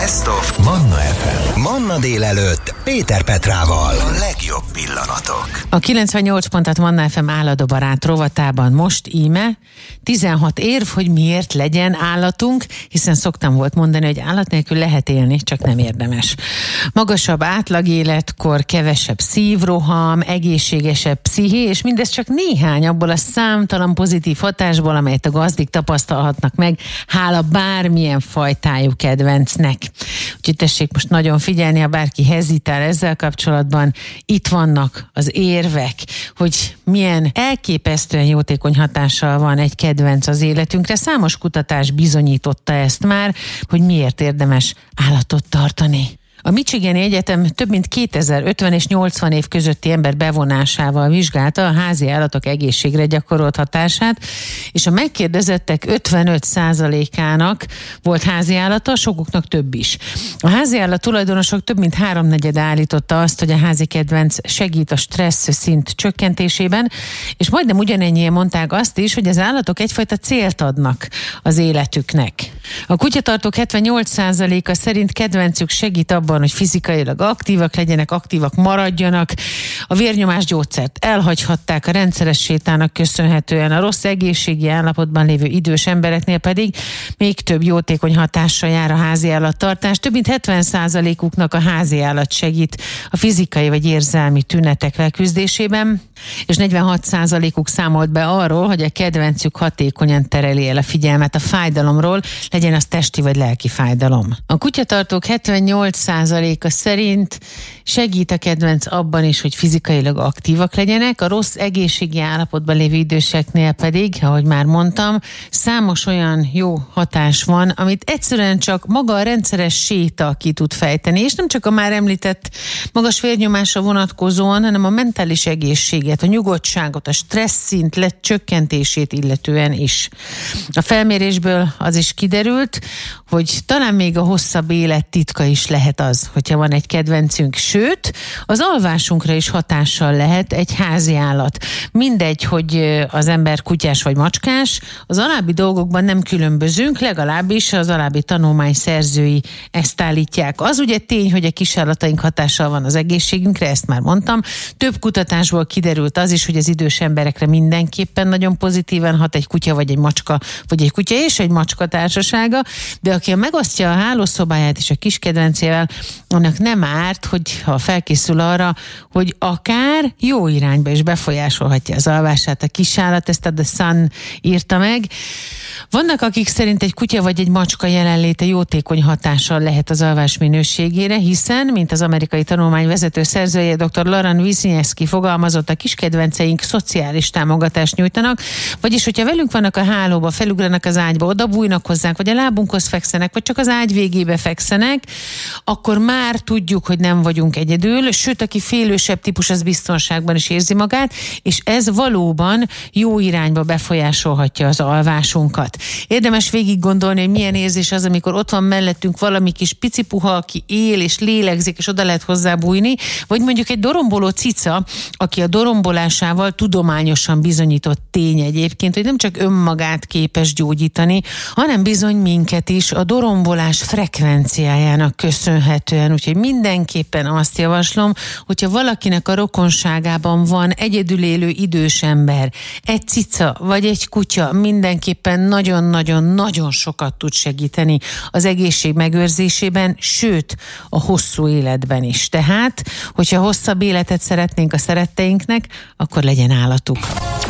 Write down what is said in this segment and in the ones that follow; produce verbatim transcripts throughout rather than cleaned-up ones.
Best of Manna ef em. Manna délelőtt Péter Petrával. A legjobb pillanatok. A kilencvennyolc pontat Manna ef em állatbarát rovatában most íme tizenhat érv, hogy miért legyen állatunk, hiszen szoktam volt mondani, hogy állat nélkül lehet élni, csak nem érdemes. Magasabb átlagéletkor, kevesebb szívroham, egészségesebb psziché, és mindez csak néhány abból a számtalan pozitív hatásból, amelyet a gazdik tapasztalhatnak meg, hála bármilyen fajtájú kedvencnek. Úgyhogy tessék most nagyon figyelni, ha bárki hezitál ezzel kapcsolatban, itt vannak az érvek, hogy milyen elképesztően jótékony hatással van egy kedvenc az életünkre. Számos kutatás bizonyította ezt már, hogy miért érdemes állatot tartani. A Michigani Egyetem több mint kétezer-ötven és nyolcvan év közötti ember bevonásával vizsgálta a házi állatok egészségre gyakorolt hatását, és a megkérdezettek ötvenöt százalékának volt házi állata, sokuknak több is. A házi állat tulajdonosok több mint háromnegyede állította azt, hogy a házi kedvenc segít a stressz szint csökkentésében, és majdnem ugyanennyien mondták azt is, hogy az állatok egyfajta célt adnak az életüknek. A kutyatartók hetvennyolc százaléka szerint kedvencük segít abban, hogy fizikailag aktívak legyenek, aktívak maradjanak. A vérnyomásgyógyszert elhagyhatták, a rendszeres sétának köszönhetően, a rossz egészségi állapotban lévő idős embereknél pedig még több jótékony hatással jár a házi állattartás. Több mint hetven százalékuknak a házi állat segít a fizikai vagy érzelmi tünetek leküzdésében, és negyvenhat százalékuk számolt be arról, hogy a kedvencük hatékonyan tereli el a figyelmet a fájdalomról, legyen az testi vagy lelki fájdalom. A kutyatartók hetvennyolc százaléka szerint segít a kedvenc abban is, hogy fizikailag aktívak legyenek, a rossz egészségi állapotban lévő időseknél pedig, ahogy már mondtam, számos olyan jó hatás van, amit egyszerűen csak maga a rendszeres séta ki tud fejteni, és nem csak a már említett magas vérnyomásra vonatkozóan, hanem a mentális egészséget, a nyugodtságot, a stressz szint lecsökkentését illetően is. A felmérésből az is kiderült, hogy talán még a hosszabb élet titka is lehet az, hogyha van egy kedvencünk, sőt, az alvásunkra is hatással lehet egy házi állat. Mindegy, hogy az ember kutyás vagy macskás, az alábbi dolgokban nem különbözünk, legalábbis az alábbi tanulmány szerzői ezt állítják. Az ugye tény, hogy a kisállataink hatással van az egészségünkre, ezt már mondtam. Több kutatásból kiderült az is, hogy az idős emberekre mindenképpen nagyon pozitívan hat egy kutya vagy egy macska, vagy egy kutya és egy macska társasága, de aki megosztja a hálószobáját is a kis kedvencével, annak nem árt, hogy ha felkészül arra, hogy akár jó irányba is befolyásolhatja az alvását a kisállat, ezt a The Sun írta meg. Vannak, akik szerint egy kutya vagy egy macska jelenléte jótékony hatással lehet az alvás minőségére, hiszen, mint az amerikai tanulmány vezető szerzője, dr. Lauren Wisniewski fogalmazott, a kiskedvenceink szociális támogatást nyújtanak, vagyis, hogyha velünk vannak a hálóba, felugranak az ágyba, oda bújnak hozzánk, vagy a lábunkhoz fekszenek, vagy csak az ágy végébe fekszenek, akkor már tudjuk, hogy nem vagyunk egyedül, sőt, aki félősebb típus, az biztonságban is érzi magát, és ez valóban jó irányba befolyásolhatja az alvásunkat. Érdemes végig gondolni, hogy milyen érzés az, amikor ott van mellettünk valami kis pici puha, aki él és lélegzik, és oda lehet hozzá bújni, vagy mondjuk egy doromboló cica, aki a dorombolásával tudományosan bizonyított tény egyébként, hogy nem csak önmagát képes gyógyítani, hanem bizony minket is a dorombolás frekvenciájának köszönhetően. Úgyhogy mindenképpen azt javaslom, hogyha valakinek a rokonságában van egyedül élő idős ember, egy cica vagy egy kutya, mindenképpen nagyon-nagyon-nagyon sokat tud segíteni az egészség megőrzésében, sőt, a hosszú életben is. Tehát, hogyha hosszabb életet szeretnénk a szeretteinknek, akkor legyen állatuk.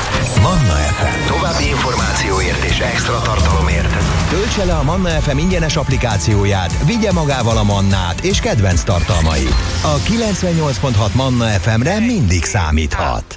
Manna ef em. További információért és extra tartalomért töltse le a Manna ef em ingyenes applikációját, vigye magával a Mannát és kedvenc tartalmait. A kilencvennyolc pont hat Manna ef emre mindig számíthat.